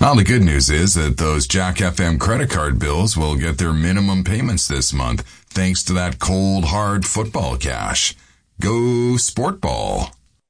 Well, the good news is that those Jack FM credit card bills will get their minimum payments this month, thanks to that cold, hard football cash. Go Sportball.